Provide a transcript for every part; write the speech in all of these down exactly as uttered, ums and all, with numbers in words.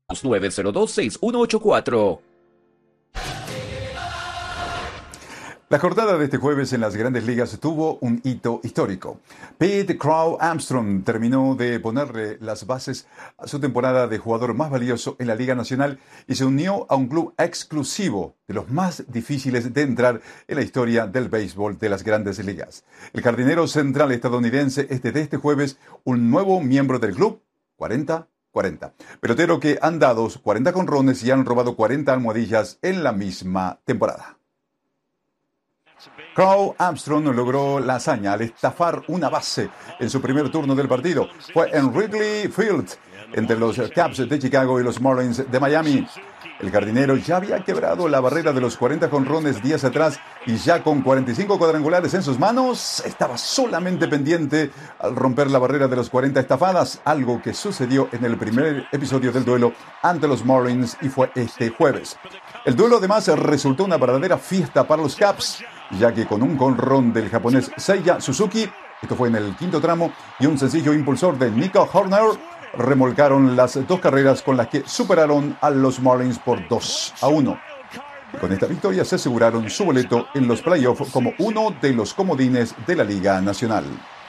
nueve cero dos, seis uno ocho cuatro. La jornada de este jueves en las Grandes Ligas tuvo un hito histórico. Pete Crow Armstrong terminó de ponerle las bases a su temporada de jugador más valioso en la Liga Nacional y se unió a un club exclusivo de los más difíciles de entrar en la historia del béisbol de las Grandes Ligas. El jardinero central estadounidense es desde este jueves un nuevo miembro del club, cuarenta cuarenta. Pelotero que han dado cuarenta jonrones y han robado cuarenta almohadillas en la misma temporada. Crow Armstrong logró la hazaña al estafar una base en su primer turno del partido. Fue en Wrigley Field, entre los Cubs de Chicago y los Marlins de Miami. El jardinero ya había quebrado la barrera de los cuarenta jonrones días atrás y ya con cuarenta y cinco cuadrangulares en sus manos, estaba solamente pendiente al romper la barrera de los cuarenta estafadas, algo que sucedió en el primer episodio del duelo ante los Marlins y fue este jueves. El duelo además resultó una verdadera fiesta para los Cubs, ya que con un jonrón del japonés Seiya Suzuki, esto fue en el quinto tramo, y un sencillo impulsor de Nico Horner, remolcaron las dos carreras con las que superaron a los Marlins por dos a uno. Y con esta victoria se aseguraron su boleto en los playoffs como uno de los comodines de la Liga Nacional.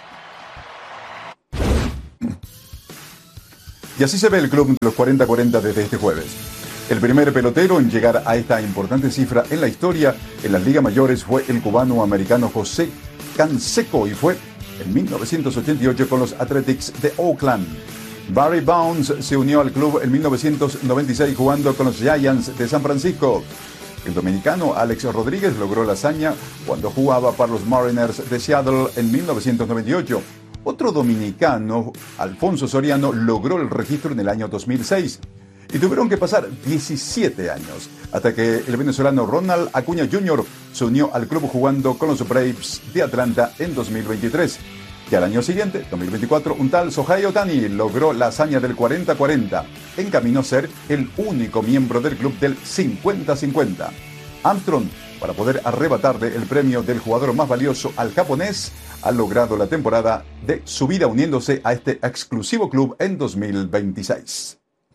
Y así se ve el club de los cuarenta cuarenta desde este jueves. El primer pelotero en llegar a esta importante cifra en la historia en las ligas mayores fue el cubano-americano José Canseco y fue en mil novecientos ochenta y ocho con los Athletics de Oakland. Barry Bonds se unió al club en mil novecientos noventa y seis jugando con los Giants de San Francisco. El dominicano Alex Rodríguez logró la hazaña cuando jugaba para los Mariners de Seattle en mil novecientos noventa y ocho. Otro dominicano, Alfonso Soriano, logró el registro en el año dos mil seis. Y tuvieron que pasar diecisiete años hasta que el venezolano Ronald Acuña junior se unió al club jugando con los Braves de Atlanta en dos mil veintitrés. Y al año siguiente, dos mil veinticuatro, un tal Shohei Ohtani logró la hazaña del cuarenta cuarenta, en camino a ser el único miembro del club del cincuenta cincuenta. Armstrong, para poder arrebatarle el premio del jugador más valioso al japonés, ha logrado la temporada de su vida uniéndose a este exclusivo club en dos mil veintiséis.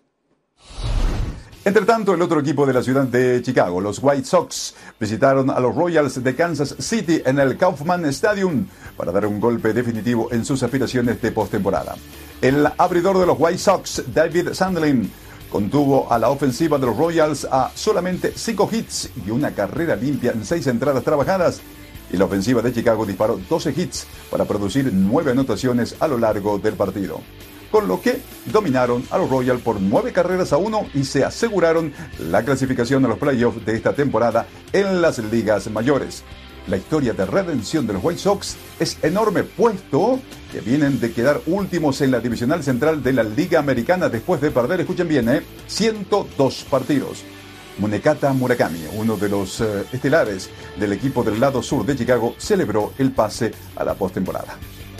Entre tanto, el otro equipo de la ciudad de Chicago, los White Sox, visitaron a los Royals de Kansas City en el Kauffman Stadium para dar un golpe definitivo en sus aspiraciones de postemporada. El abridor de los White Sox, David Sandlin, contuvo a la ofensiva de los Royals a solamente cinco hits y una carrera limpia en seis entradas trabajadas. Y la ofensiva de Chicago disparó doce hits para producir nueve anotaciones a lo largo del partido, con lo que dominaron a los Royals por nueve carreras a uno y se aseguraron la clasificación a los playoffs de esta temporada en las ligas mayores. La historia de redención de los White Sox es enorme, puesto que vienen de quedar últimos en la divisional central de la Liga Americana después de perder, escuchen bien, eh, ciento dos partidos. Munekata Murakami, uno de los uh, estelares del equipo del lado sur de Chicago, celebró el pase a la postemporada.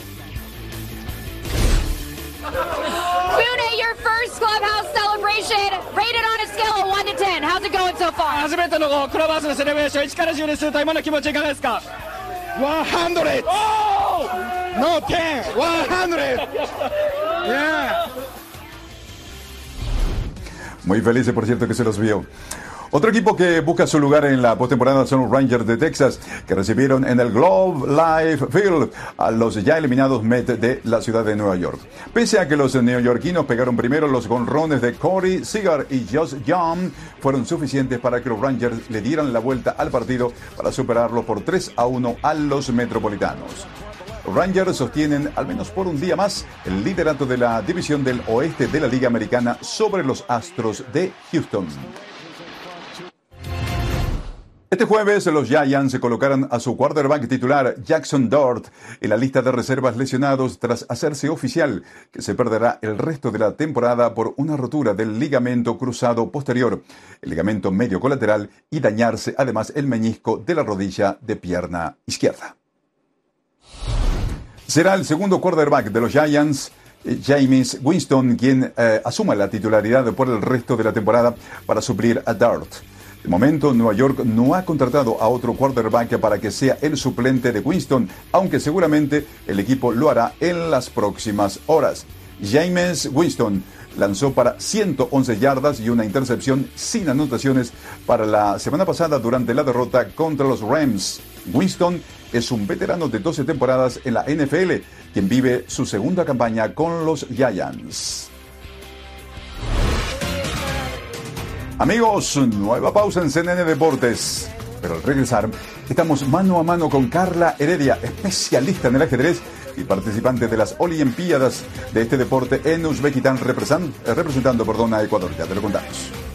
First clubhouse celebration, rated on a scale of one to ten. How's it going so far? 初めてのクラブハウスのセレブレーション、いちからじゅうです。今の気持ちいかがですか？ひゃく Oh! No ten! ひゃく Yeah! Muy felices, por cierto, que se los vio. Otro equipo que busca su lugar en la postemporada son los Rangers de Texas, que recibieron en el Globe Life Field a los ya eliminados Mets de la ciudad de Nueva York. Pese a que los neoyorquinos pegaron primero, los jonrones de Corey Seager y Josh Young fueron suficientes para que los Rangers le dieran la vuelta al partido para superarlo por tres a uno a los metropolitanos. Los Rangers sostienen, al menos por un día más, el liderato de la división del oeste de la Liga Americana sobre los Astros de Houston. Este jueves los Giants se colocaron a su quarterback titular Jackson Dart en la lista de reservas lesionados tras hacerse oficial que se perderá el resto de la temporada por una rotura del ligamento cruzado posterior, el ligamento medio colateral y dañarse además el meñisco de la rodilla de pierna izquierda. Será el segundo quarterback de los Giants, Jameis Winston, quien eh, asuma la titularidad por el resto de la temporada para suplir a Dart. De momento, Nueva York no ha contratado a otro quarterback para que sea el suplente de Winston, aunque seguramente el equipo lo hará en las próximas horas. Jameis Winston lanzó para ciento once yardas y una intercepción sin anotaciones para la semana pasada durante la derrota contra los Rams. Winston es un veterano de doce temporadas en la N F L, quien vive su segunda campaña con los Giants. Amigos, nueva pausa en C N N Deportes. Pero al regresar, estamos mano a mano con Carla Heredia, especialista en el ajedrez y participante de las Olimpiadas de este deporte en Uzbekistán, representando, representando perdón, a Ecuador. Ya te lo contamos.